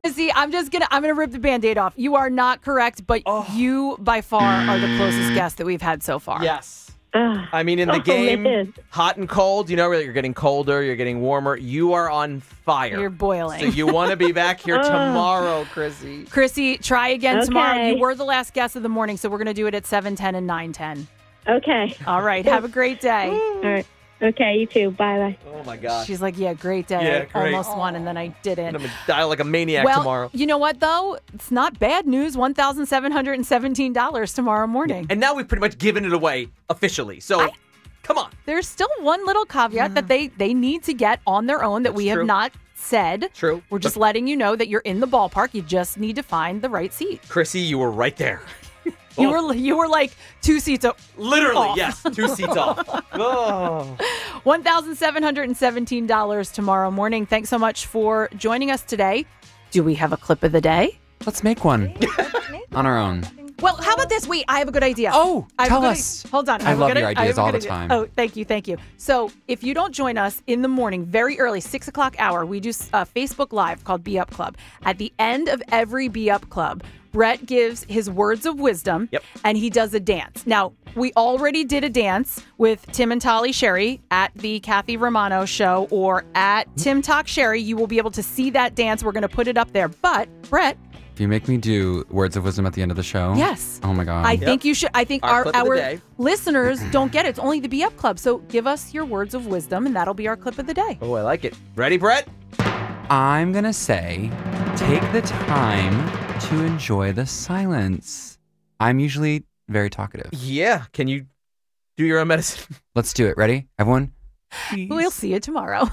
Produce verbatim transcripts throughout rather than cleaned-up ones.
See, I'm just gonna I'm gonna rip the Band-Aid off. You are not correct, but oh. you by far are the closest guest that we've had so far. Yes. I mean, in the oh, game, man. hot and cold, you know, you're getting colder, you're getting warmer. You are on fire. You're boiling. So you want to be back here tomorrow, Chrissy. Chrissy, try again okay. tomorrow. You were the last guest of the morning, so we're going to do it at seven ten and nine ten. Okay. All right. Have a great day. All right. Okay, you too. Bye-bye. Oh, my gosh. She's like, yeah, great day. Yeah, great. Almost won, and then I didn't. I'm going to die like a maniac well, tomorrow. You know what, though? It's not bad news. one thousand seven hundred seventeen dollars tomorrow morning. And now we've pretty much given it away officially. So, I, come on. There's still one little caveat mm. that they, they need to get on their own that That's we have true. not said. True. We're just letting you know that you're in the ballpark. You just need to find the right seat. Chrissy, you were right there. You oh. were you were like two seats up. Literally, off. yes. Two seats off. Oh. one thousand seven hundred seventeen dollars tomorrow morning. Thanks so much for joining us today. Do we have a clip of the day? Let's make one on our own. Well, how about this? Wait, I have a good idea. Oh, I have tell a good us. I- Hold on. I, I have a love good your I- I ideas have a all good the idea. time. Oh, thank you. Thank you. So if you don't join us in the morning, very early, six o'clock hour, we do a Facebook Live called Be Up Club. At the end of every Be Up Club, Brett gives his words of wisdom, yep. and he does a dance. Now, we already did a dance with Tim and Tali Sherry at the Kathy Romano show or at Tim Talk Sherry. You will be able to see that dance. We're going to put it up there. But, Brett. If you make me do words of wisdom at the end of the show. Yes. Oh, my God. I yep. think you should. I think our, our, our listeners don't get it. It's only the Be Up Club. So give us your words of wisdom, and that'll be our clip of the day. Oh, I like it. Ready, Brett? I'm going to say, take the time to enjoy the silence. I'm usually very talkative. Yeah. Can you do your own medicine? Let's do it. Ready? Everyone? Peace. We'll see you tomorrow.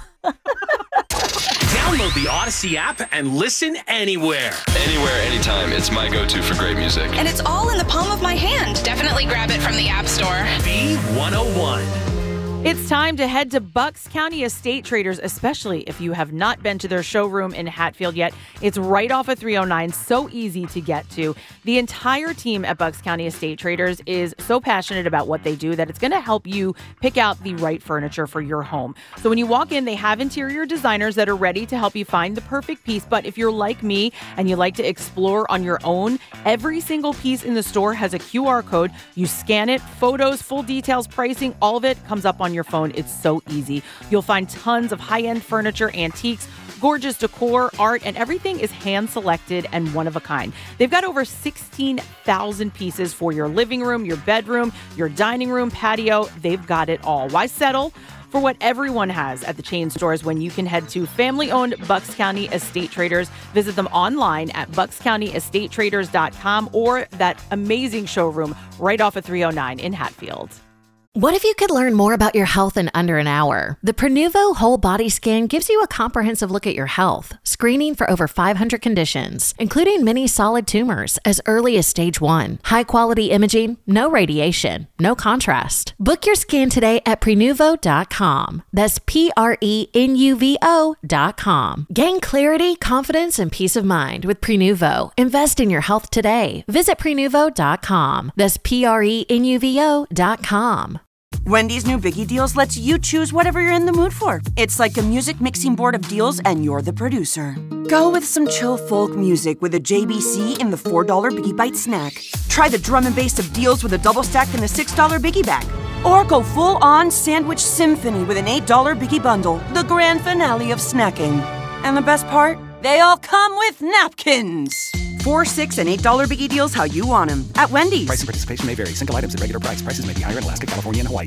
Download the Odyssey app and listen anywhere. Anywhere, anytime. It's my go-to for great music. And it's all in the palm of my hand. Definitely grab it from the App Store. B one oh one. It's time to head to Bucks County Estate Traders, especially if you have not been to their showroom in Hatfield yet. It's right off of three oh nine, so easy to get to. The entire team at Bucks County Estate Traders is so passionate about what they do that it's going to help you pick out the right furniture for your home. So when you walk in, they have interior designers that are ready to help you find the perfect piece. But if you're like me and you like to explore on your own, every single piece in the store has a Q R code. You scan it, photos, full details, pricing, all of it comes up on your phone. It's so easy. You'll find tons of high-end furniture, antiques, gorgeous decor, art, and everything is hand-selected and one of a kind. They've got over sixteen thousand pieces for your living room, your bedroom, your dining room, patio. They've got it all. Why settle for what everyone has at the chain stores when you can head to family-owned Bucks County Estate Traders? Visit them online at bucks county estate traders dot com or that amazing showroom right off of three oh nine in Hatfield. What if you could learn more about your health in under an hour? The Prenuvo Whole Body Scan gives you a comprehensive look at your health, screening for over five hundred conditions, including many solid tumors as early as stage one. High-quality imaging, no radiation, no contrast. Book your scan today at prenuvo dot com. That's P R E N U V O dot com. Gain clarity, confidence, and peace of mind with Prenuvo. Invest in your health today. Visit prenuvo dot com. That's P R E N U V O dot com. Wendy's new Biggie Deals lets you choose whatever you're in the mood for. It's like a music mixing board of deals, and you're the producer. Go with some chill folk music with a J B C in the four dollar Biggie Bite snack. Try the drum and bass of deals with a double stack in the six dollar Biggie Bag. Or go full-on sandwich symphony with an eight dollar Biggie Bundle, the grand finale of snacking. And the best part? They all come with napkins. Four, six, and eight dollar Biggie Deals how you want them at Wendy's. Price and participation may vary. Single items at regular price. Prices may be higher in Alaska, California, and Hawaii.